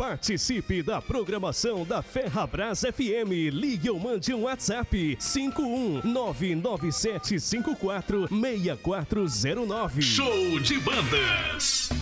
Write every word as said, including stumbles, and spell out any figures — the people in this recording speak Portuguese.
Participe da programação da Ferrabras F M. Ligue ou mande um WhatsApp cinco um nove nove sete cinco quatro seis quatro zero nove. Show de bandas.